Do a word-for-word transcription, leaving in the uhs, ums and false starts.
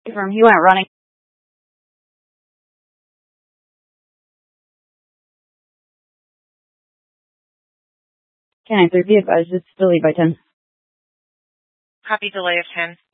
From he went running. Can I be advised it's Billy by ten? Copy delay of ten.